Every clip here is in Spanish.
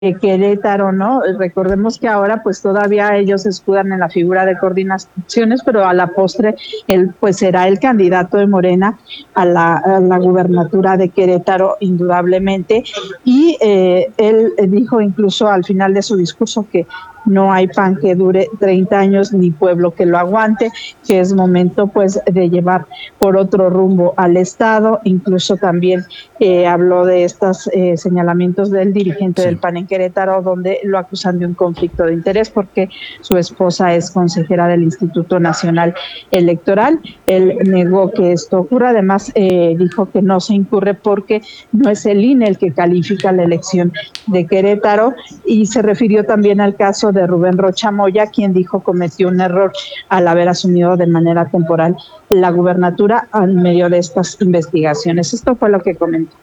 Querétaro, ¿no? Recordemos que ahora pues todavía ellos se escudan en la figura de coordinaciones, pero a la postre él pues será el candidato de Morena a la gubernatura de Querétaro indudablemente, y él dijo incluso al final de su discurso que no hay pan que dure 30 años ni pueblo que lo aguante, que es momento pues de llevar por otro rumbo al Estado. Incluso también habló de estos señalamientos del dirigente del Sí. PAN en Querétaro, donde lo acusan de un conflicto de interés porque su esposa es consejera del Instituto Nacional Electoral. Él negó que esto ocurra, además dijo que no se incurre porque no es el INE el que califica la elección de Querétaro, y se refirió también al caso de Rubén Rocha Moya, quien dijo cometió un error al haber asumido de manera temporal la gubernatura en medio de estas investigaciones. Esto fue lo que comentó.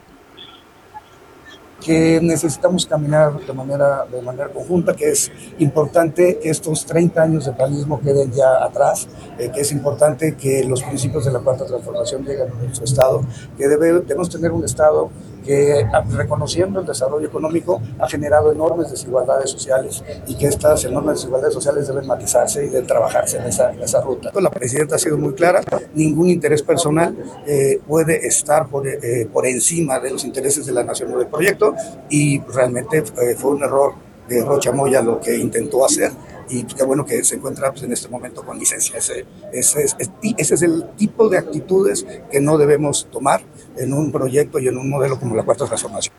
Que necesitamos caminar de manera conjunta, que es importante que estos 30 años de panismo queden ya atrás, que es importante que los principios de la Cuarta Transformación lleguen a nuestro Estado, que debemos tener un Estado que, reconociendo el desarrollo económico, ha generado enormes desigualdades sociales, y que estas enormes desigualdades sociales deben matizarse y deben trabajarse en esa ruta. La presidenta ha sido muy clara: ningún interés personal puede estar por encima de los intereses de la nación o del proyecto, y realmente fue un error de Rocha Moya lo que intentó hacer, y qué bueno que se encuentra en este momento con licencia. Ese es el tipo de actitudes que no debemos tomar en un proyecto y en un modelo como la Cuarta Transformación.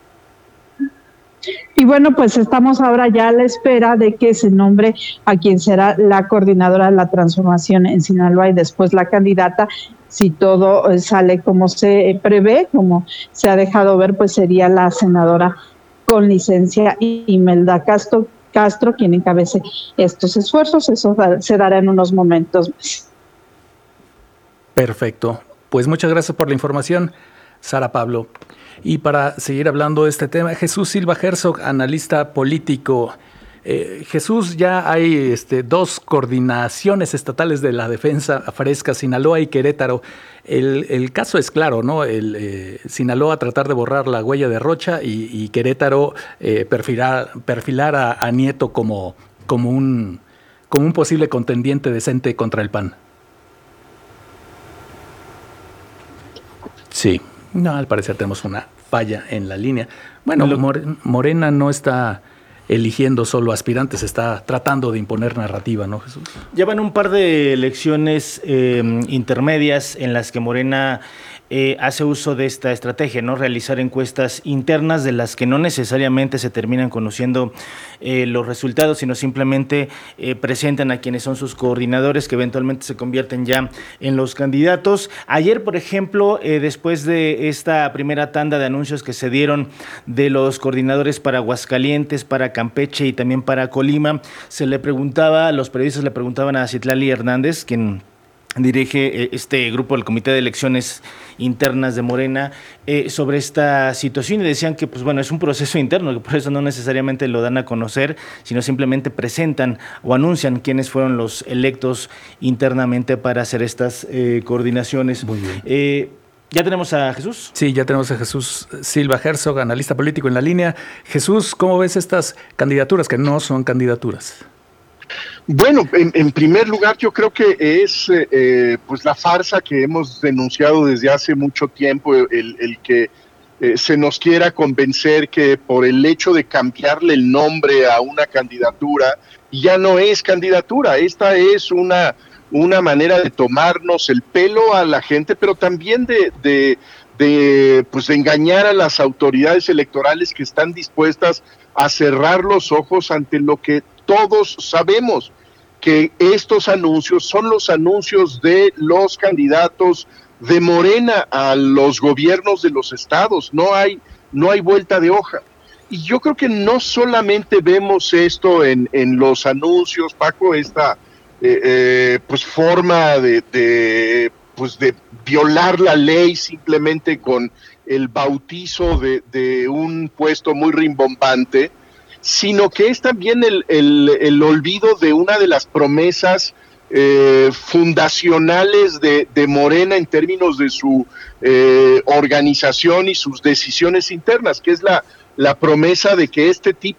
Y bueno, pues estamos ahora ya a la espera de que se nombre a quien será la coordinadora de la transformación en Sinaloa y después la candidata. Si todo sale como se prevé, como se ha dejado ver, pues sería la senadora con licencia Imelda Castro, quien encabece estos esfuerzos. Eso se dará en unos momentos más. Perfecto. Pues muchas gracias por la información, Sara Pablo. Y para seguir hablando de este tema, Jesús Silva Herzog, analista político. Jesús, ya hay dos coordinaciones estatales de la defensa fresca, Sinaloa y Querétaro. El caso es claro, ¿no? Sinaloa tratar de borrar la huella de Rocha, y Querétaro perfilar a Nieto como un posible contendiente decente contra el PAN. Sí. No, al parecer tenemos una falla en la línea. Bueno, Morena no está eligiendo solo aspirantes, está tratando de imponer narrativa, ¿no, Jesús? Llevan un par de elecciones intermedias en las que Morena hace uso de esta estrategia, ¿no? Realizar encuestas internas de las que no necesariamente se terminan conociendo los resultados, sino simplemente presentan a quienes son sus coordinadores, que eventualmente se convierten ya en los candidatos. Ayer, por ejemplo, después de esta primera tanda de anuncios que se dieron de los coordinadores para Aguascalientes, para Campeche y también para Colima, los periodistas le preguntaban a Citlali Hernández, quien dirige este grupo del Comité de Elecciones Internas de Morena, sobre esta situación, y decían que pues bueno, es un proceso interno, que por eso no necesariamente lo dan a conocer, sino simplemente presentan o anuncian quiénes fueron los electos internamente para hacer estas coordinaciones. Muy bien. ¿Ya tenemos a Jesús? Sí, ya tenemos a Jesús Silva Herzog, analista político, en la línea. Jesús, ¿cómo ves estas candidaturas que no son candidaturas? Bueno, en primer lugar, yo creo que es pues la farsa que hemos denunciado desde hace mucho tiempo, el que se nos quiera convencer que por el hecho de cambiarle el nombre a una candidatura ya no es candidatura. Esta es una manera de tomarnos el pelo a la gente, pero también de engañar a las autoridades electorales, que están dispuestas a cerrar los ojos ante lo que todos sabemos, que estos anuncios son los anuncios de los candidatos de Morena a los gobiernos de los estados. No hay vuelta de hoja. Y yo creo que no solamente vemos esto en los anuncios, Paco, esta forma de violar la ley simplemente con el bautizo de un puesto muy rimbombante, sino que es también el olvido de una de las promesas fundacionales de Morena en términos de su organización y sus decisiones internas, que es la promesa de que este tipo